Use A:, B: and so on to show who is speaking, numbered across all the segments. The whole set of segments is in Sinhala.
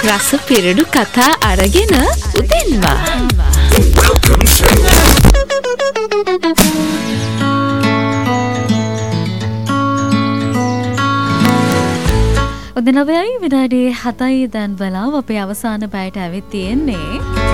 A: රස පිරඩු කතා අරගෙන උදෙන්වා.
B: උදේ 9යි විනාඩි 7යි දැන් බලාව අපේ අවසාන පැයට ඇවිත් තියෙන්නේ.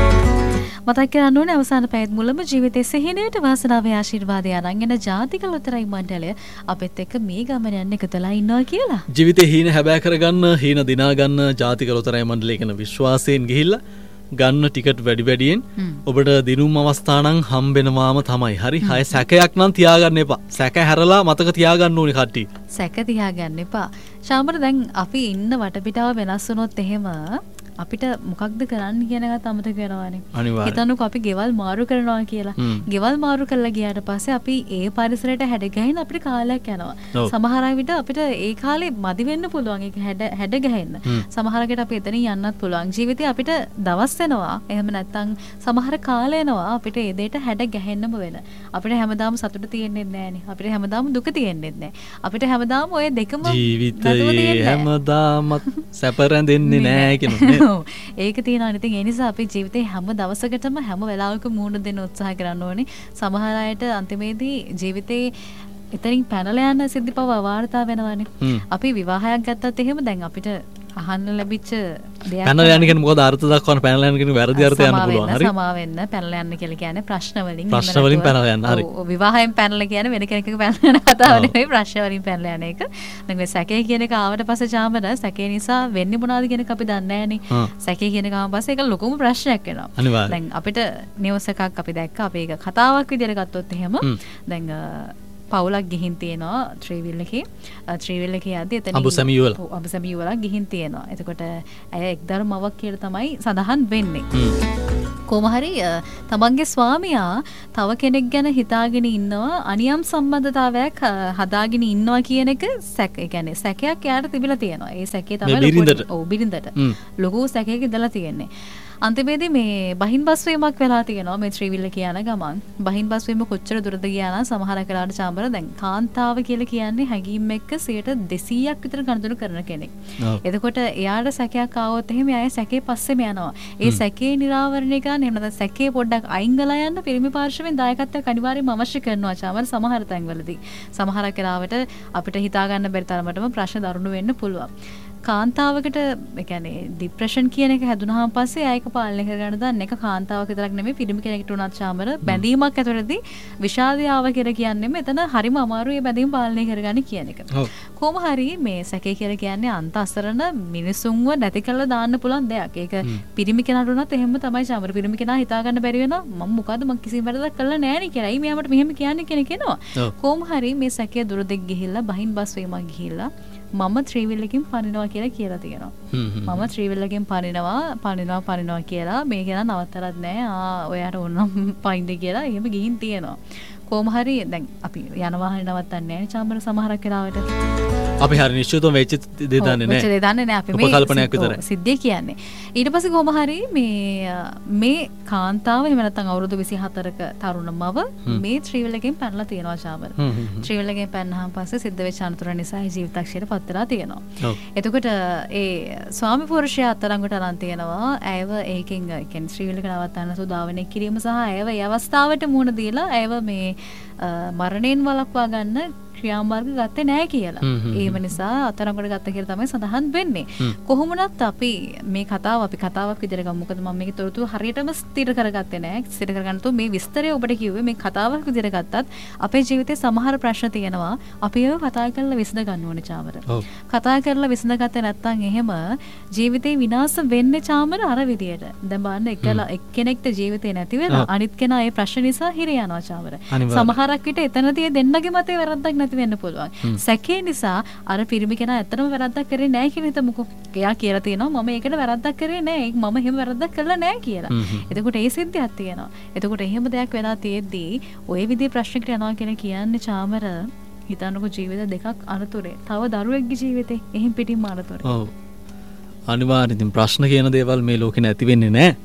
B: මතක් කරගන්න ඕනේ අවසාන පැයත් මුලම ජීවිතයේ සිහිනයට වාසනාවේ ආශිර්වාදය අරන් එන ජාතික ලොතරැයි මණ්ඩලය අපෙත් එක්ක මේ ගමන යන්න එකතුලා ඉන්නවා කියලා.
C: ජීවිතේ හීන හැබෑ කරගන්න හීන දිනා ගන්න ජාතික ලොතරැයි මණ්ඩලය කියන විශ්වාසයෙන් ගිහිල්ලා ගන්න ටිකට් වැඩි වැඩියෙන් ඔබට දිනුම් අවස්ථා නම් හම්බෙනවාම තමයි. හරි 6 සැකයක් නම් තියාගන්න එපා. සැක හැරලා මතක තියාගන්න ඕනේ කට්ටිය.
B: සැක තියාගන්න එපා. ශාමර දැන් අපි ඉන්න වටපිටාව වෙනස් වුණොත් එහෙම අපිට මොකක්ද කරන්න කියන එකත් අමතක වෙනවානේ. හිතන්නකෝ අපි ගෙවල් මාරු කරනවා කියලා. ගෙවල් මාරු කරලා ගියාට පස්සේ අපි ඒ පරිසරයට හැඩගැහෙන අපිට කාලයක් යනවා. සමහර විට අපිට ඒ කාලේ මදි වෙන්න පුළුවන් ඒක හැඩගැහෙන්න. සමහර විට අපි එතනින් යන්නත් පුළුවන්. ජීවිතේ අපිට දවස් වෙනවා. එහෙම නැත්නම් සමහර කාල එනවා අපිට ඒ දෙයට හැඩගැහෙන්නම වෙන. අපිට හැමදාම සතුට තියෙන්නේ නැහැනේ. අපිට හැමදාම දුක තියෙන්නේ නැහැ. අපිට හැමදාම ඔය දෙකම
C: ජීවිතේ හැමදාම සැප රැඳෙන්නේ නැහැ කියනවා.
B: ඒක තියෙනවා. ඉතින් ඒ නිසා අපි ජීවිතේ හැම දවසකටම හැම වෙලාවකම මුහුණ දෙන්න උත්සාහ කරන්න ඕනේ. සමහර අයට අන්තිමේදී ජීවිතේ එතනින් පැනලා යන සිද්ධිපව වාර්තා වෙනවානේ. අපි විවාහයක් ගත්තත් එහෙම දැන් අපිට අහන්න ලැබිච්ච දෙයක්
C: පැනලා යන කියන්නේ මොකද අර්ථ දක්වන පැනලා යන කියන්නේ වැරදි අර්ථය යන්න පුළුවන්. හරි.
B: සමා වෙන්න පැනලා යන්න කියලා කියන්නේ ප්‍රශ්න
C: වලින් පැනලා යන්න. හරි.
B: විවාහයෙන් පැනලා කියන්නේ වෙන කෙනෙක්ගේ පැනලා යන කතාව නෙවෙයි ප්‍රශ්න වලින් පැනලා යන එක. දැන් මේ සැකේ කියන එක ආවට පස්සේ චාමර සැකේ නිසා වෙන්නේ මොනවද කියන එක අපි දන්නේ නැහනේ. සැකේ කියන එක ආවන් පස්සේ ඒක ලොකුම ප්‍රශ්නයක් වෙනවා. දැන් අපිට නිවුස් එකක් අපි දැක්කා. අපි ඒක කතාවක් විදියට ගත්තොත් එහෙම දැන් පවුලක් ගිහින් තියෙනවා ත්‍රිවිල් එකේ යද්දි එතන අබුසැමියුවලක් ගිහින් තියෙනවා. එතකොට ඇය එක්දරු මවක් කියලා තමයි සඳහන් වෙන්නේ. කොහොම හරි තමන්ගේ ස්වාමියා තව කෙනෙක් ගැන හිතාගෙන ඉන්නවා අනියම් සම්බන්ධතාවයක් හදාගෙන ඉන්නවා කියන එක ඒ කියන්නේ සැකයක් යාට තිබිලා තියෙනවා. ඒ සැකේ තමයි බිරිඳට ලොකු සැකයක් ඉඳලා තියෙන්නේ. අන්තිමේදී මේ බහින් බස් වීමක් වෙලා තියෙනවා මේ ත්‍රිවිල් කියන ගමන්. බහින් බස් වීම කොච්චර දුරද ගියා නම් සමහර කාලවලට චාම්බර දැන් කාන්තාව කියලා කියන්නේ හැගීම් එක්ක 100%ක් විතර ගණතුණු කරන කෙනෙක්. එතකොට එයාට සැකයක් ආවොත් එහෙම එයා සැකේ පස්සෙම යනවා. ඒ සැකේ නිරාවරණය කරන්න එහෙම නැත්නම් සැකේ පොඩ්ඩක් අයින් ගලා යන්න පිරිමි පාර්ශවයෙන් දායකත්වයක් අනිවාර්යයෙන්ම අවශ්‍ය කරනවා චාම්බර සමහර තැන්වලදී. සමහර කාලවලට අපිට හිතා ගන්න බැරි තරමටම ප්‍රශ්න දරුණු වෙන්න පුළුවන්. කාන්තාවකට ඒ කියන්නේ ડિප්‍රෙෂන් කියන එක හැදුනහම පස්සේ ආයක පාලනය කරගන්න දාන්න එක කාන්තාවක් විතරක් නෙමෙයි පිරිමි කෙනෙක්ට උනත් චාමර බැඳීමක් ඇතුළතදී විෂාදය ආව කියලා කියන්නේ මෙතන හරිම අමාරුයි මේ බැඳීම පාලනය කරගන්න කියන එක. කොහොම හරි මේ සැකේ කියලා කියන්නේ අන්ත අසරණ මිනිසුන්ව නැති කරලා දාන්න පුළුවන් දෙයක්. ඒක පිරිමි කෙනාට උනත් එහෙම තමයි චාමර. පිරිමි කෙනා හිතා ගන්න බැරි වෙනවා මම මොකද මම කිසිම වැරද්දක් කළා නෑ නේ කියලා. අයි මෙයාට මෙහෙම කියන්නේ කෙනෙක් එනවා. කොහොම හරි මේ සැකේ දුර දෙක් ගිහිල්ලා බහින් බස් වීමක් ගිහිල්ලා මම ත්‍රිවිල් එකකින් පනිනවා කියලා තියෙනවා. මම ත්‍රිවිල් එකකින් පනිනවා කියලා මේ කෙනා නවත්තරත් නෑ. ඔයාට ඕනම් පයින්ද කියලා එහෙම ගිහින් තියෙනවා. කොහොම හරි දැන් අපි යන වාහනේ නවත්තන්නේ නෑනේ චාම්බර සමහරක් වෙලාවට. අපි හරි නිශ්චිතව වෙච්ච දේ දන්නේ නෑ. වෙච්ච දේ දන්නේ නෑ අපි මේ උපකල්පනයක් විතරයි. සිද්ධිය කියන්නේ. ඊට පස්සේ කොහොම හරි මේ කාන්තාව එහෙම නැත්නම් අවුරුදු 24ක තරුණ මව මේ ත්‍රිවිල් එකෙන් පැනලා තියෙනවා චාම්බර. ත්‍රිවිල් එකෙන් පැනනහම පස්සේ සිද්ධ වෙච්ච අනතුර නිසා ජීවිතක්ෂයට පත් වෙලා තියෙනවා. එතකොට ඒ ස්වාමි පුරුෂයා අත්අඩංගුවට අරන් තියෙනවා. ඇයව ඒකෙන් කියන්නේ ත්‍රිවිල් එක නවත්තන්න සූදාවන්නේ කිරීම සහ ඇයව ඒ අවස්ථාවට මුහුණ දීලා ඇයව මේ මරණයෙන් වළක්වා ගන්න ක්‍රියාමාර්ග ගත්තේ නැහැ කියලා. ඒව නිසා අත්අඩංගුවට ගත්ත කියලා තමයි සඳහන් වෙන්නේ. කොහොමුණත් අපි මේ කතාවක් විදිහට ගමු. මොකද මම මේකේ තොරතුරු හරියටම ස්ථිර කරගත්තේ නැහැ. ස්ථිර කරගන්න තු මේ විස්තරය ඔබට කිව්වේ මේ කතාවක් විදිහට ගත්තත් අපේ ජීවිතේ සමහර ප්‍රශ්න තියෙනවා. අපි ඒව කතා කරලා විසඳ ගන්න ඕනේ චාමර. කතා කරලා විසඳගත්තේ නැත්නම් එහෙම ජීවිතේ විනාශ වෙන්නේ චාමර අර විදිහට. දැන් බලන්න එක්කෙනෙක්ට ජීවිතේ නැති වෙලා අනිත් කෙනා ඒ ප්‍රශ්න නිසා හිර යනවා චාමර. සමහරක් විට එතනදී දෙන්නගේ මතේ වැරද්දක් නැති වෙන්න පුළුවන්. සැකේ නිසා අර පිරිමි කෙනා ඇත්තටම වැරද්දක් කරේ නැහැ කියන හිතමුකෝ. එයා කියලා තියෙනවා මම ඒකට වැරද්දක් කරේ නැහැ. මම එහෙම වැරද්දක් කළා නැහැ කියලා. එතකොට ඒ සිද්ධියක් තියෙනවා. එතකොට එහෙම දෙයක් වෙලා තියෙද්දී ওই විදිහේ ප්‍රශ්නකට යනවා කියලා කියන්නේ චාමර හිතන්නකෝ ජීවිත දෙකක් අනතුරේ. තව දරුවෙක්ගේ ජීවිතේ එහෙන් පිටින්ම අනතුරේ. ඔව්. අනිවාර්යෙන් ප්‍රශ්න කියන දේවල් මේ ලෝකේ නැති වෙන්නේ නැහැ.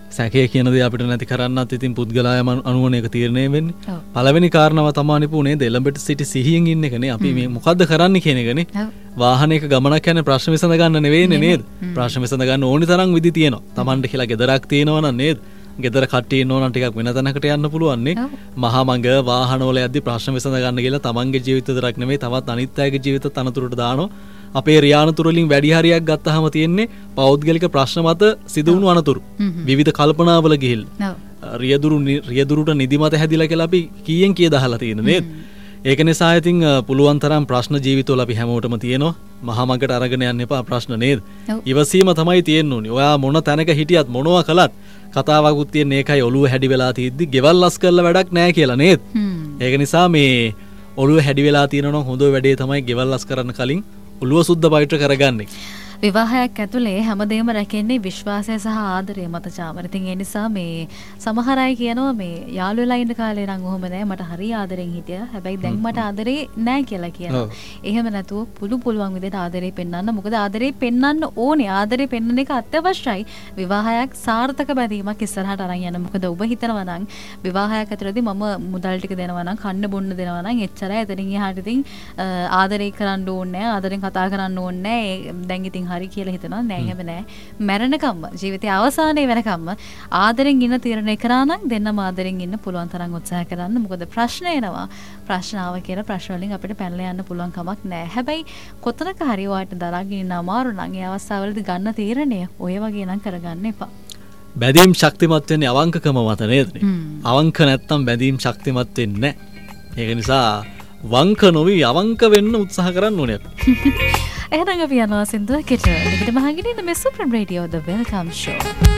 C: සැකය කියන දේ අපිට නැති කරන්නත් ඉතින් පුද්ගලයාම අනුවන එක තීරණය වෙන්නේ.
B: ඔව්.
C: පළවෙනි කාරණාව තමයි පුනේ දෙලඹට සිටි සිහියෙන් ඉන්න එකනේ. අපි මේ මොකද්ද කරන්නේ කියන එකනේ.
B: ඔව්.
C: වාහනයක ගමනක් යන ප්‍රශ්න විසඳ ගන්න නෙවෙයිනේ නේද? ප්‍රශ්න විසඳ ගන්න ඕනි තරම් විදි තියෙනවා. Tamanට කියලා ගෙදරක් තියෙනවා නම් නේද? ගෙදර කට්ටිය ඉන්නෝ නම් ටිකක් වෙන තැනකට යන්න පුළුවන් නේ.
B: ඔව්.
C: මහා මඟ වාහනවල යද්දි ප්‍රශ්න විසඳ ගන්න කියලා තමන්ගේ ජීවිත විතරක් නෙමෙයි තවත් අනිත් අයගේ ජීවිත තනතුරට දානවා. අපේ රියානතුරු වලින් වැඩි හරියක් ගත්තාම තියෙන්නේ පෞද්ගලික ප්‍රශ්න මත සිදු වුණු අනතුරු. විවිධ කල්පනාවල ගිහිල්ලා.
B: ඔව්.
C: රියදුරුට නිදිමත හැදිලා කියලා අපි කීයෙන් කීයද අහලා තියෙන නේද? ඒක නිසා ඉතින් පුළුවන් තරම් ප්‍රශ්න ජීවිතවල අපි හැමෝටම තියෙනවා. මහා මඟට අරගෙන යන්න එපා ප්‍රශ්න නේද?
B: ඔව්.
C: ඉවසීම තමයි තියෙන්න ඕනේ. ඔයා මොන තැනක හිටියත් මොනවා කළත් කතාවකුත් තියෙන ඒකයි ඔළුව හැඩි වෙලා තියෙද්දි ගෙවල් ලස් කරලා වැඩක් නැහැ කියලා නේද? ඒක නිසා මේ ඔළුව හැඩි වෙලා තියෙනවා හොඳ වැඩේ තමයි ගෙවල් ලස් කරන්න කලින් ඔළුව සුද්ධ පවිත්‍ර කරගන්නේ.
B: විවාහයක් ඇතුලේ හැමදේම රැකෙන්නේ විශ්වාසය සහ ආදරය මත චාමර. ඉතින් ඒ නිසා මේ සමහර අය කියනවා මේ යාළු වෙලා ඉන්න කාලේ නම් ඔහොම නෑ මට හරි ආදරෙන් හිටියා. හැබැයි දැන් මට ආදරේ නෑ කියලා කියනවා. එහෙම නැතුව පුළුවන් විදිහට ආදරේ පෙන්වන්න. මොකද ආදරේ පෙන්වන්න ඕනේ. ආදරේ පෙන්වන එක අත්‍යවශ්‍යයි. විවාහයක් සාර්ථක බැඳීමක් ඉස්සරහට අරන් යන්න. මොකද ඔබ හිතනවා නම් විවාහයක් ඇතුළතදී මම මුදල් ටික දෙනවා නම් කන්න බොන්න දෙනවා නම් එච්චරයි. එතනින් එහාට ඉතින් ආදරේ කරන්න ඕනේ නෑ. ආදරෙන් කතා කරන්න ඕනේ නෑ. දැන් ඉතින් හරි කියලා හිතනවා නෑ එහෙම නෑ මැරෙනකම්ම ජීවිතයේ අවසානයේ වෙනකම්ම ආදරෙන් ඉන්න තීරණය කරා නම් දෙන්නම ආදරෙන් ඉන්න පුළුවන් තරම් උත්සාහ කරන්න මොකද ප්‍රශ්න එනවා ප්‍රශ්න ආව කියලා ප්‍රශ්න වලින් අපිට පැනලා යන්න පුළුවන් කමක් නෑ හැබැයි කොතනක හරි වාට දරාගෙන ඉන්න අමාරු නම් ඒ අවස්ථාවවලදී ගන්න තීරණය ඔය වගේ නම් කරගන්න එපා
C: බැඳීම් ශක්තිමත් වෙන්නේ අවංකකම මත නේද අවංක නැත්තම් බැඳීම් ශක්තිමත් වෙන්නේ නෑ ඒක නිසා වංක නොවි අවංක වෙන්න උත්සාහ කරන්න ඕනේ අපි
B: එහෙනම් අපි යනවා සින්දුවකට. ලිඛිත මහගිනින මේ සුපර් රේඩියෝ ද වෙල්කම් ෂෝ.